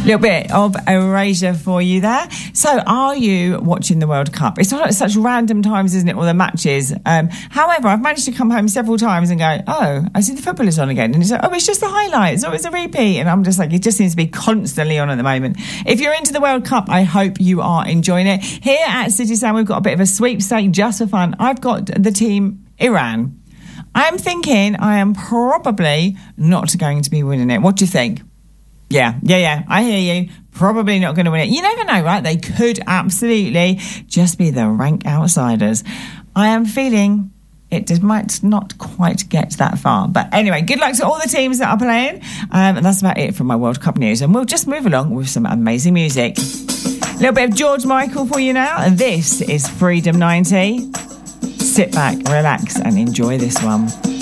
Little bit of erasure for you there. So, are you watching the World Cup? It's not at such random times, isn't it? All the matches. However, I've managed to come home several times and go, "Oh, I see the football is on again," and it's like, "Oh, it's just the highlights. Oh, it's a repeat." And I'm just like, it just seems to be constantly on at the moment. If you're into the World Cup, I hope you are enjoying it. Here at City Sound, we've got a bit of a sweepstake just for fun. I've got the team Iran. I'm thinking I am probably not going to be winning it. What do you think? Yeah, I hear you. Probably not going to win it. You never know, right? They could absolutely just be the rank outsiders. I am feeling it might not quite get that far. But anyway, good luck to all the teams that are playing. And that's about it from my World Cup news. And we'll just move along with some amazing music. A little bit of George Michael for you now. And this is Freedom 90. Sit back, relax, and enjoy this one.